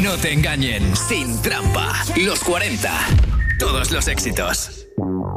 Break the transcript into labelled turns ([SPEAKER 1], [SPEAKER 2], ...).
[SPEAKER 1] no te engañen. Sin trampa. Los 40. Todos los éxitos.